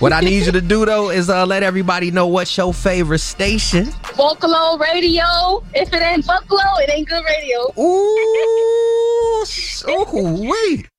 What I need you to do, though, is let everybody know what's your favorite station. Buffalo Radio. If it ain't Buffalo, it ain't good radio. Ooh, wait.